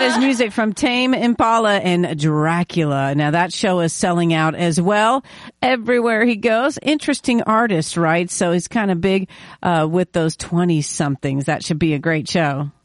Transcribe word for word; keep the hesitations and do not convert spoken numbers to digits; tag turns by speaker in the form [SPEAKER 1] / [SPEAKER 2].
[SPEAKER 1] is music from Tame Impala and Dracula. Now that show is selling out as well everywhere he goes. Interesting artist, right? So he's kind of big uh with those twenty somethings. That should be a great show.